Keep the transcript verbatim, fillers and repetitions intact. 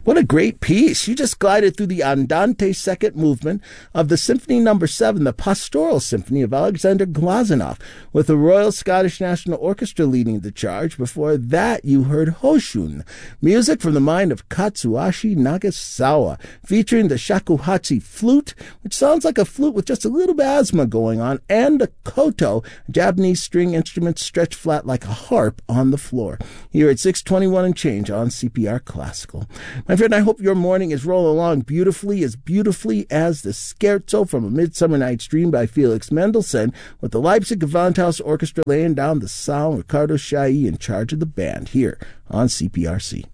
What a great piece. You just glided through the Andante second movement of the Symphony Number seven, the Pastoral Symphony of Alexander Glazunov, with the Royal Scottish National Orchestra leading the charge. Before that, you heard Hoshun, music from the mind of Katsuashi Nagasawa, featuring the shakuhachi flute, which sounds like a flute with just a little bit of asthma going on, and the koto, a Japanese string instrument stretched flat like a harp on the floor. Here at six twenty-one and change on C P R Classical. My friend, I hope your morning is rolling along beautifully, as beautifully as the Scherzo from A Midsummer Night's Dream by Felix Mendelssohn, with the Leipzig Gewandhaus Orchestra laying down the sound. Ricardo Chailly in charge of the band here on C P R C.